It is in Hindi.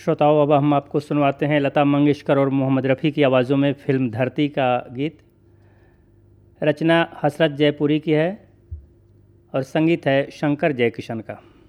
श्रोताओं, अब हम आपको सुनवाते हैं लता मंगेशकर और मोहम्मद रफ़ी की आवाज़ों में फिल्म धरती का गीत। रचना हसरत जयपुरी की है और संगीत है शंकर जयकिशन का।